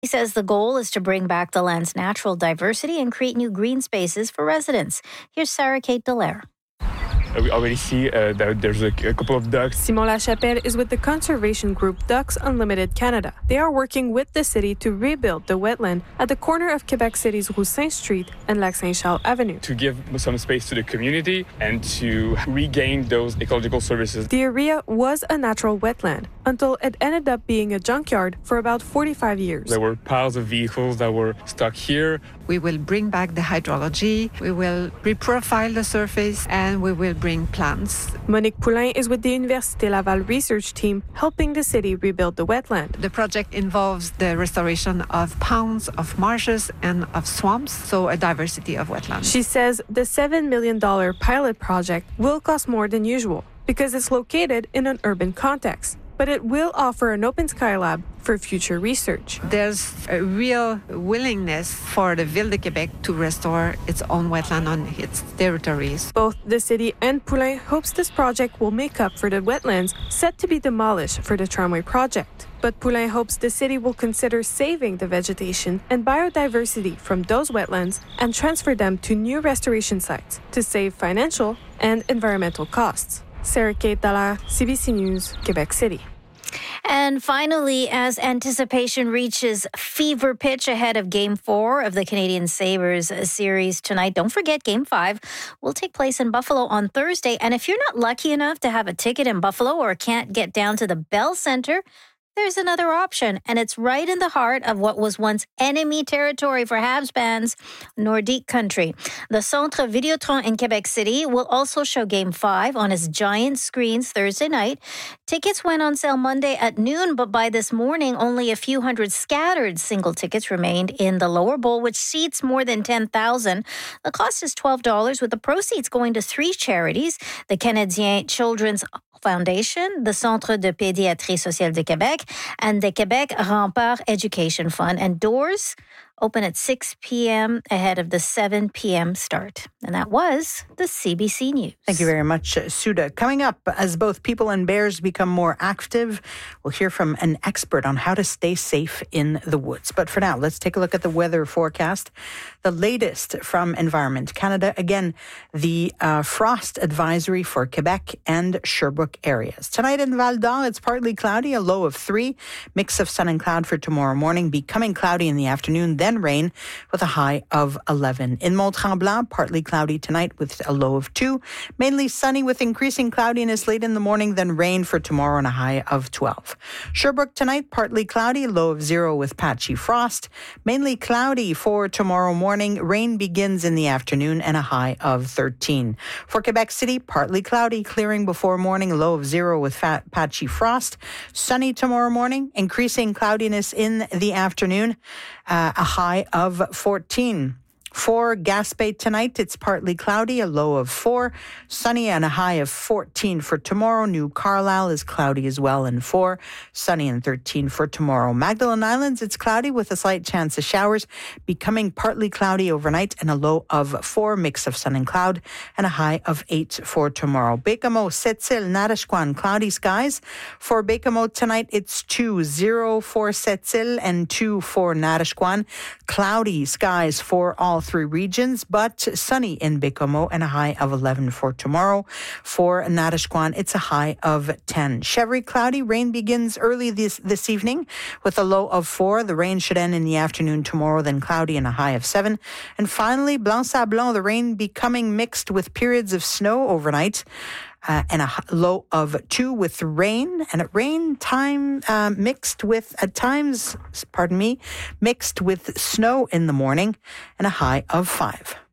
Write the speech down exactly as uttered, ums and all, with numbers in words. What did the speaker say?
He says the goal is to bring back the land's natural diversity and create new green spaces for residents. Here's Sarah Kate Dallaire. We already see uh, that there's a, a couple of ducks. Simon Lachapelle is with the conservation group Ducks Unlimited Canada. They are working with the city to rebuild the wetland at the corner of Quebec City's Rue Saint Street and Lac Saint-Charles Avenue. To give some space to the community and to regain those ecological services. The area was a natural wetland until it ended up being a junkyard for about forty-five years. There were piles of vehicles that were stuck here. We will bring back the hydrology, we will reprofile the surface, and we will bring plants. Monique Poulain is with the Université Laval research team helping the city rebuild the wetland. The project involves the restoration of ponds, of marshes, and of swamps, so a diversity of wetlands. She says the seven million dollars pilot project will cost more than usual because it's located in an urban context, but it will offer an open sky lab for future research. There's a real willingness for the Ville de Québec to restore its own wetland on its territories. Both the city and Poulain hopes this project will make up for the wetlands set to be demolished for the tramway project. But Poulain hopes the city will consider saving the vegetation and biodiversity from those wetlands and transfer them to new restoration sites to save financial and environmental costs. Sarah Kate Dallaire, C B C News, Quebec City. And finally, as anticipation reaches fever pitch ahead of Game four of the Canadian Sabres series tonight, don't forget Game five will take place in Buffalo on Thursday. And if you're not lucky enough to have a ticket in Buffalo or can't get down to the Bell Centre, there's another option, and it's right in the heart of what was once enemy territory for Habs fans, Nordique country. The Centre Videotron in Quebec City will also show Game five on its giant screens Thursday night. Tickets went on sale Monday at noon, but by this morning, only a few hundred scattered single tickets remained in the lower bowl, which seats more than ten thousand. The cost is twelve dollars, with the proceeds going to three charities: the Canadien Children's Foundation, the Centre de Pédiatrie Sociale de Québec, and the Quebec Rempart Education Fund. And doors open at six p.m. ahead of the seven p.m. start. And that was the C B C News. Thank you very much, Suda. Coming up, as both people and bears become more active, we'll hear from an expert on how to stay safe in the woods. But for now, let's take a look at the weather forecast. The latest from Environment Canada. Again, the uh, frost advisory for Quebec and Sherbrooke areas. Tonight in Val d'Or, it's partly cloudy, a low of three. Mix of sun and cloud for tomorrow morning. Becoming cloudy in the afternoon, then rain with a high of eleven. In Mont-Tremblant, partly cloudy tonight with a low of two. Mainly sunny with increasing cloudiness late in the morning, then rain for tomorrow and a high of twelve. Sherbrooke tonight, partly cloudy, low of zero with patchy frost. Mainly cloudy for tomorrow morning. Rain begins in the afternoon and a high of thirteen. For Quebec City, partly cloudy, clearing before morning, low of zero with fat, patchy frost. Sunny tomorrow morning, increasing cloudiness in the afternoon, uh, a high of fourteen. For Gaspé tonight, it's partly cloudy, a low of four. Sunny and a high of fourteen for tomorrow. New Carlisle is cloudy as well, and four. Sunny and thirteen for tomorrow. Magdalen Islands, it's cloudy with a slight chance of showers. Becoming partly cloudy overnight and a low of four. Mix of sun and cloud and a high of eight for tomorrow. Bécamo, Sept-Îles, Natashquan, cloudy skies. For Bécamo tonight, it's two. Zero for Sept-Îles and two for Natashquan. Cloudy skies for all three regions, but sunny in Bécamo and a high of eleven for tomorrow. For Natashquan, it's a high of ten. Chevry, cloudy. Rain begins early this, this evening with a low of four. The rain should end in the afternoon tomorrow, then cloudy and a high of seven. And finally, Blanc-Sablon, the rain becoming mixed with periods of snow overnight. Uh, and a low of two with rain, and a rain time uh, mixed with, at times, pardon me, mixed with snow in the morning, and a high of five.